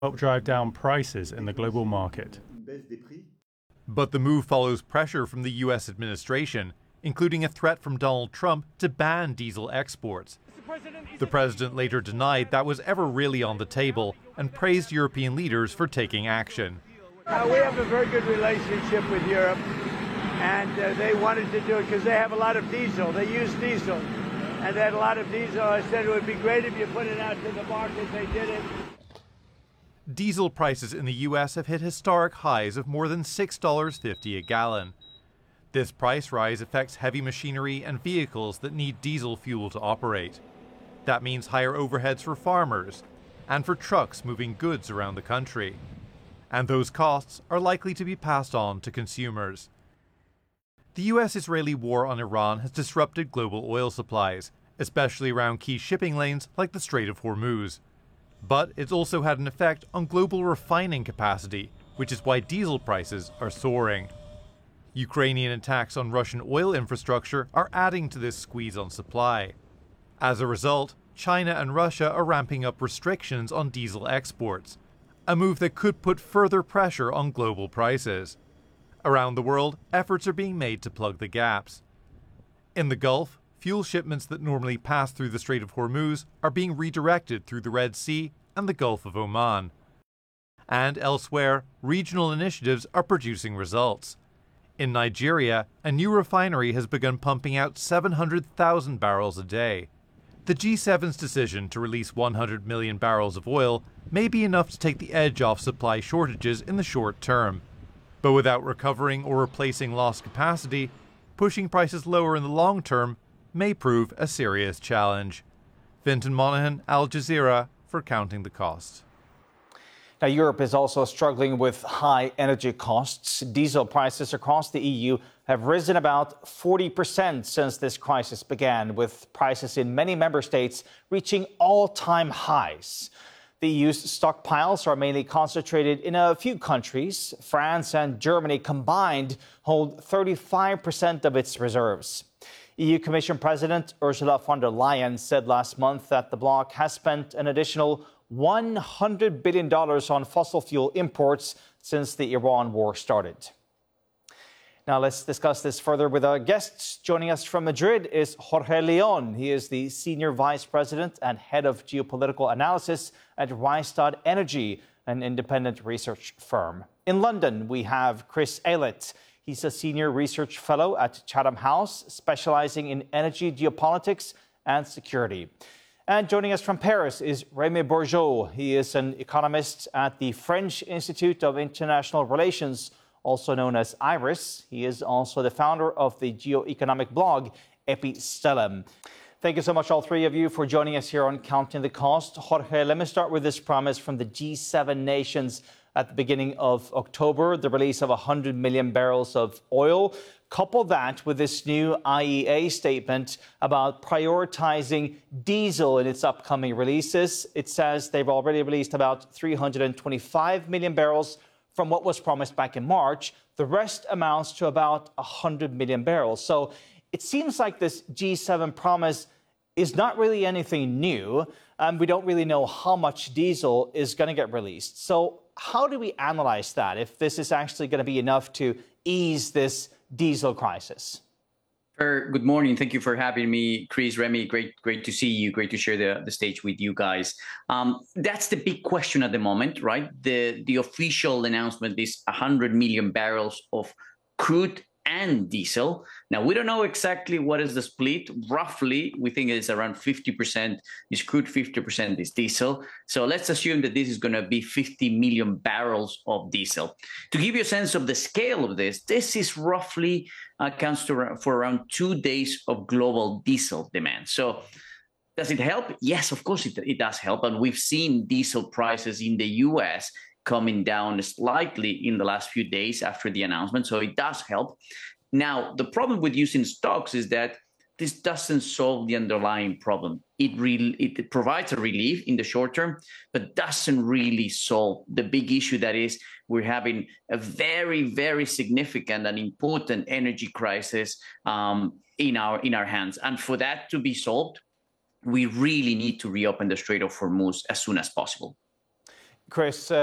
help drive down prices in the global market. But the move follows pressure from the U.S. administration, including a threat from Donald Trump to ban diesel exports. The president later denied that was ever really on the table and praised European leaders for taking action. We have a very good relationship with Europe, and they wanted to do it because they have a lot of diesel. They use diesel, and they had a lot of diesel. I said it would be great if you put it out to the market. They did it. Diesel prices in the U.S. have hit historic highs of more than $6.50 a gallon. This price rise affects heavy machinery and vehicles that need diesel fuel to operate. That means higher overheads for farmers and for trucks moving goods around the country. And those costs are likely to be passed on to consumers. The U.S.-Israeli war on Iran has disrupted global oil supplies, especially around key shipping lanes like the Strait of Hormuz. But it's also had an effect on global refining capacity, which is why diesel prices are soaring. Ukrainian attacks on Russian oil infrastructure are adding to this squeeze on supply. As a result, China and Russia are ramping up restrictions on diesel exports, a move that could put further pressure on global prices. Around the world, efforts are being made to plug the gaps. In the Gulf, fuel shipments that normally pass through the Strait of Hormuz are being redirected through the Red Sea and the Gulf of Oman. And elsewhere, regional initiatives are producing results. In Nigeria, a new refinery has begun pumping out 700,000 barrels a day. The G7's decision to release 100 million barrels of oil may be enough to take the edge off supply shortages in the short term. But without recovering or replacing lost capacity, pushing prices lower in the long term may prove a serious challenge. Fintan Monahan, Al Jazeera, for Counting the Cost. Now, Europe is also struggling with high energy costs. Diesel prices across the EU have risen about 40% since this crisis began, with prices in many member states reaching all-time highs. The EU's stockpiles are mainly concentrated in a few countries. France and Germany combined hold 35% of its reserves. EU Commission President Ursula von der Leyen said last month that the bloc has spent an additional $100 billion on fossil fuel imports since the Iran war started. Now let's discuss this further with our guests. Joining us from Madrid is Jorge Leon. He is the Senior Vice President and Head of Geopolitical Analysis at Rystad Energy, an independent research firm. In London, we have Chris Aylett. He's a Senior Research Fellow at Chatham House, specializing in energy geopolitics and security. And joining us from Paris is Rémi Bourgeault. He is an economist at the French Institute of International Relations, also known as IRIS. He is also the founder of the geoeconomic blog Epistellum. Thank you so much, all three of you, for joining us here on Counting the Cost. Jorge, let me start with this promise from the G7 nations at the beginning of October, the release of 100 million barrels of oil. Couple that with this new IEA statement about prioritizing diesel in its upcoming releases. It says they've already released about 325 million barrels from what was promised back in March. The rest amounts to about 100 million barrels. So it seems like this G7 promise is not really anything new. We don't really know how much diesel is going to get released. So how do we analyze that, if this is actually going to be enough to ease this diesel crisis? Good morning. Thank you for having me, Chris, Remy. Great to see you. Great to share the stage with you guys. That's the big question at the moment, right? The official announcement is 100 million barrels of crude and diesel. Now, we don't know exactly what is the split. Roughly, we think it's around 50% is crude, 50% is diesel. So let's assume that this is going to be 50 million barrels of diesel. To give you a sense of the scale of this is roughly accounts for around 2 days of global diesel demand. So does it help? Yes, of course it does help. And we've seen diesel prices in the US coming down slightly in the last few days after the announcement. So it does help. Now, the problem with using stocks is that this doesn't solve the underlying problem. It provides a relief in the short term, but doesn't really solve the big issue that is we're having a very, very significant and important energy crisis in our hands. And for that to be solved, we really need to reopen the Strait of Hormuz as soon as possible. Chris,